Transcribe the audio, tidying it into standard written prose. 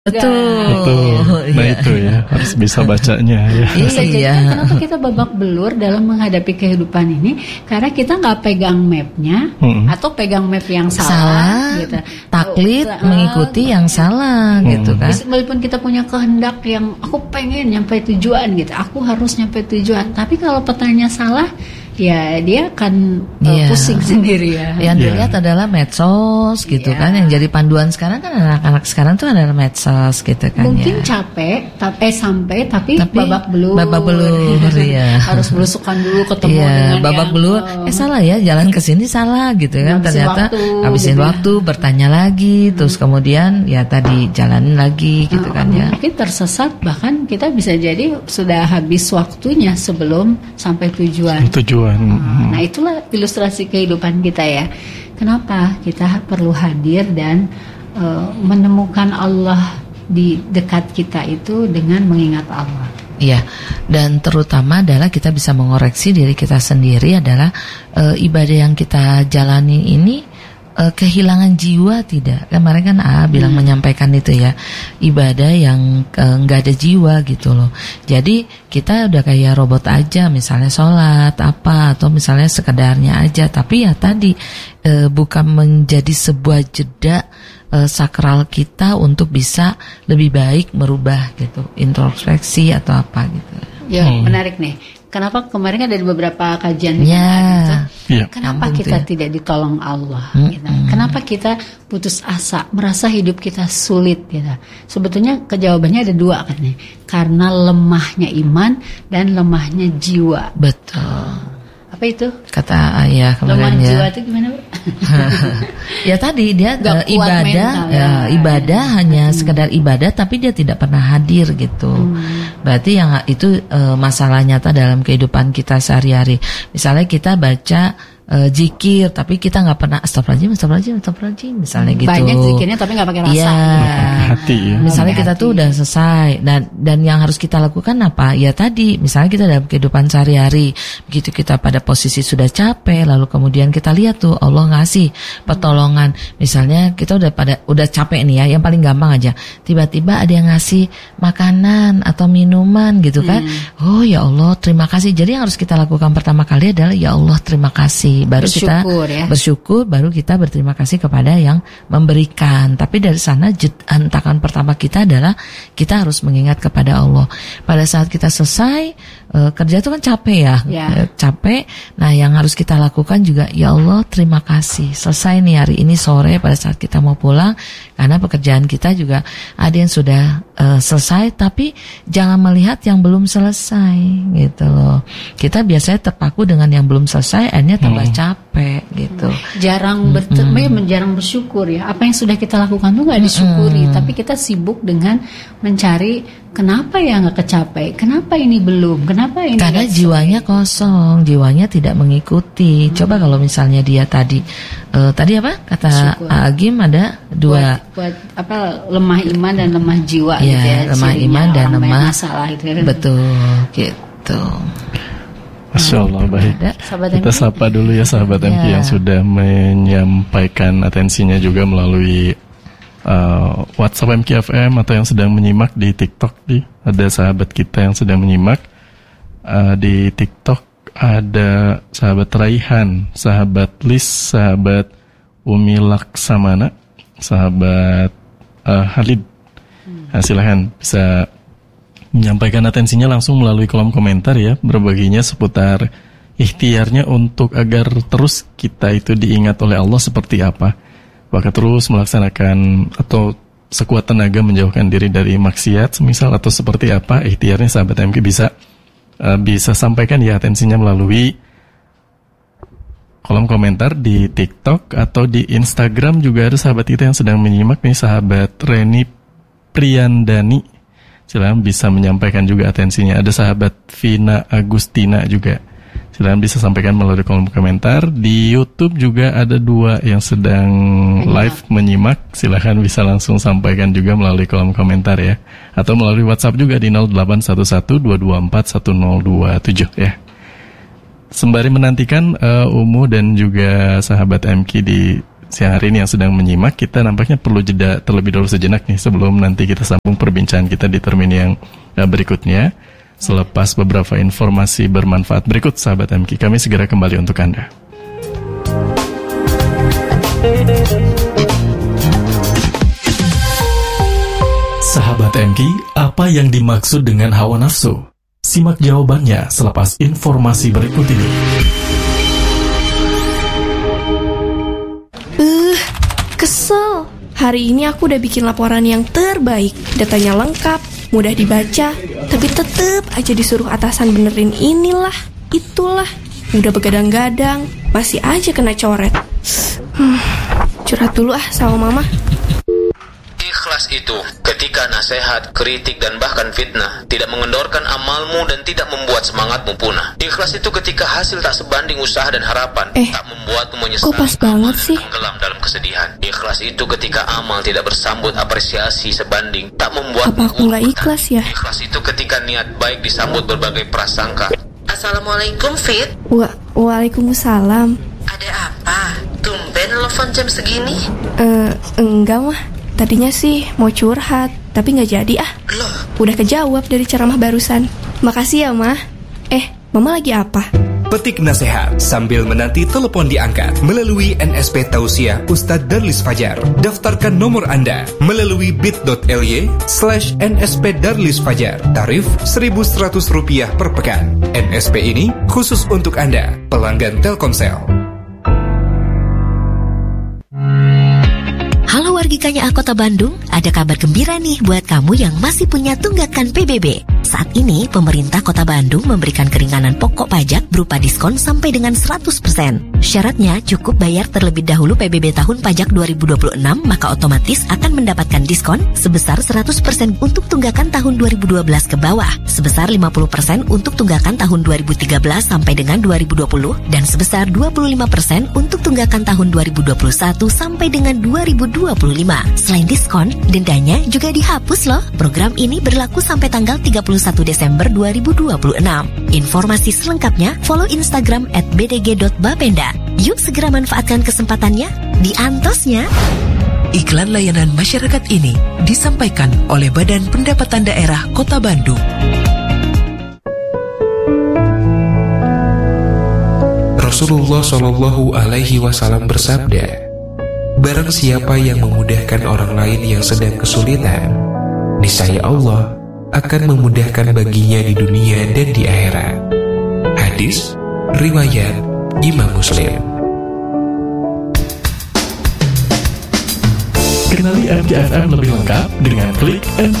Betul. Nah itu ya harus bisa bacanya ya. Bisa jadi kenapa kita babak belur dalam menghadapi kehidupan ini, karena kita nggak pegang mapnya atau pegang map yang salah gitu. Taklid mengikuti yang salah gitu kan. Meskipun kita punya kehendak yang aku pengen nyampe tujuan gitu, aku harus nyampe tujuan, tapi kalau petanya salah ya dia akan pusing sendiri ya. Yang dilihat adalah medsos gitu kan. Yang jadi panduan sekarang kan anak-anak sekarang tuh adalah medsos gitu kan. Mungkin capek sampai tapi babak belur ya. Harus belusukan dulu ketemu dengan babak belur. Salah ya, jalan ke sini salah gitu kan. Ternyata habisin waktu bertanya lagi, terus kemudian ya tadi jalanin lagi gitu kan ya. Mungkin tersesat, bahkan kita bisa jadi sudah habis waktunya sebelum sampai tujuan. Nah itulah ilustrasi kehidupan kita ya. Kenapa kita perlu hadir dan menemukan Allah di dekat kita itu dengan mengingat Allah. Iya, dan terutama adalah kita bisa mengoreksi diri kita sendiri adalah ibadah yang kita jalani ini kehilangan jiwa tidak? Kemarin kan bilang menyampaikan itu ya, ibadah yang nggak ada jiwa gitu loh. Jadi kita udah kayak robot aja, misalnya sholat apa atau misalnya sekedarnya aja. Tapi ya tadi bukan menjadi sebuah jeda sakral kita untuk bisa lebih baik merubah gitu, introspeksi atau apa gitu. Ya menarik nih. Kenapa kemarin kan ada beberapa kajian gitu. Kenapa kita tidak ditolong Allah? Gitu. Kenapa kita putus asa, merasa hidup kita sulit? Gitu. Sebetulnya jawabannya ada dua kan nih. Karena lemahnya iman dan lemahnya jiwa. Betul. Apa itu? Kata ayah kemarin lemah jiwa itu gimana, Bu? Ya tadi dia ibadah hanya sekedar ibadah, tapi dia tidak pernah hadir gitu. Berarti yang itu masalah nyata dalam kehidupan kita sehari-hari. Misalnya kita baca zikir, tapi kita nggak pernah astagfirullahaladzim, misalnya gitu. Banyak zikirnya tapi nggak pakai rasa. Hati ya. Misalnya kita tuh udah selesai dan yang harus kita lakukan apa? Ya tadi, misalnya kita dalam kehidupan sehari-hari, begitu kita pada posisi sudah capek, lalu kemudian kita lihat tuh Allah ngasih pertolongan. Misalnya kita udah capek nih ya, yang paling gampang aja. Tiba-tiba ada yang ngasih makanan atau minuman gitu kan. Oh ya Allah, terima kasih. Jadi yang harus kita lakukan pertama kali adalah ya Allah terima kasih. Baru bersyukur, kita bersyukur, baru kita berterima kasih kepada yang memberikan. Tapi dari sana hentakan pertama kita adalah kita harus mengingat kepada Allah. Pada saat kita selesai kerja itu kan capek ya, capek. Nah yang harus kita lakukan juga ya Allah terima kasih. Selesai nih hari ini sore pada saat kita mau pulang, karena pekerjaan kita juga ada yang sudah selesai, tapi jangan melihat yang belum selesai gitu loh. Kita biasanya terpaku dengan yang belum selesai, akhirnya tambah capek gitu. Jarang jarang bersyukur ya. Apa yang sudah kita lakukan tuh nggak disyukuri, tapi kita sibuk dengan mencari kenapa ya nggak kecapai, kenapa ini belum, kenapa ini. Karena jiwanya kosong, jiwanya tidak mengikuti. Coba kalau misalnya dia tadi apa kata Agim ada dua. Buat apa, lemah iman dan lemah jiwa ya, gitu ya. Lemah iman dan lemah masalah itu. Betul gitu. Masya Allah, baik. Kita sapa dulu ya sahabat MK yang sudah menyampaikan atensinya juga melalui WhatsApp MK FM atau yang sedang menyimak di TikTok. Ada sahabat kita yang sedang menyimak di TikTok. Ada sahabat Raihan, sahabat Lis, sahabat Umi Laksamana, sahabat Halid. Nah, silahkan bisa menyampaikan atensinya langsung melalui kolom komentar ya, berbaginya seputar ikhtiarnya untuk agar terus kita itu diingat oleh Allah seperti apa. Apakah terus melaksanakan atau sekuat tenaga menjauhkan diri dari maksiat semisal, atau seperti apa ikhtiarnya sahabat MK bisa sampaikan ya atensinya melalui kolom komentar di TikTok atau di Instagram. Juga ada sahabat kita yang sedang menyimak nih, sahabat Reni Priyandani. Silakan bisa menyampaikan juga atensinya. Ada sahabat Vina Agustina juga. Silakan bisa sampaikan melalui kolom komentar. Di YouTube juga ada dua yang sedang live menyimak. Silakan bisa langsung sampaikan juga melalui kolom komentar ya. Atau melalui WhatsApp juga di 0811224127 ya. Sembari menantikan Umu dan juga sahabat MK di siang hari ini yang sedang menyimak, kita nampaknya perlu jeda terlebih dahulu sejenak nih sebelum nanti kita sambung perbincangan kita di termin yang berikutnya. Selepas beberapa informasi bermanfaat berikut, sahabat MK, kami segera kembali untuk Anda. Sahabat MK, apa yang dimaksud dengan hawa nafsu? Simak jawabannya selepas informasi berikut ini. Kesel. Hari ini aku udah bikin laporan yang terbaik. Datanya lengkap, mudah dibaca, tapi tetep aja disuruh atasan benerin inilah, itulah. Udah begadang-gadang, masih aja kena coret. Curhat dulu sama mama. Ikhlas itu ketika nasihat, kritik, dan bahkan fitnah tidak mengendorkan amalmu dan tidak membuat semangatmu punah. Ikhlas itu ketika hasil tak sebanding usaha dan harapan, tak membuatmu menyesal, kok pas banget sih? Tenggelam dalam kesedihan. Ikhlas itu ketika amal tidak bersambut apresiasi sebanding, tak membuat apa aku nggak ikhlas ya? Ikhlas itu ketika niat baik disambut berbagai prasangka. Assalamualaikum, Fit. Waalaikumsalam. Ada apa? Tumben telepon jam segini? Enggak mah. Tadinya sih mau curhat, tapi nggak jadi ah. Loh? Udah kejawab dari ceramah barusan. Makasih ya, Mah. Mama lagi apa? Petik nasihat sambil menanti telepon diangkat melalui NSP Tausiah Ustadz Darlis Fajar. Daftarkan nomor Anda melalui bit.ly/NSP Darlis Fajar. Tarif Rp1.100 per pekan. NSP ini khusus untuk Anda, pelanggan Telkomsel. Halo wargikanya Kota Bandung, ada kabar gembira nih buat kamu yang masih punya tunggakan PBB. Saat ini, pemerintah Kota Bandung memberikan keringanan pokok pajak berupa diskon sampai dengan 100%. Syaratnya cukup bayar terlebih dahulu PBB tahun pajak 2026, maka otomatis akan mendapatkan diskon sebesar 100% untuk tunggakan tahun 2012 ke bawah, sebesar 50% untuk tunggakan tahun 2013 sampai dengan 2020, dan sebesar 25% untuk tunggakan tahun 2021 sampai dengan 2025. Selain diskon, dendanya juga dihapus loh. Program ini berlaku sampai tanggal 31 Desember 2026. Informasi selengkapnya follow Instagram @bdg.bapenda. Yuk segera manfaatkan kesempatannya di Antosnya. Iklan layanan masyarakat ini disampaikan oleh Badan Pendapatan Daerah Kota Bandung. Rasulullah Shallallahu Alaihi Wasallam bersabda, barang siapa yang memudahkan orang lain yang sedang kesulitan, niscaya Allah akan memudahkan baginya di dunia dan di akhirat. Hadis riwayat Imam Muslim. Kenali MKFM lebih lengkap dengan klik MK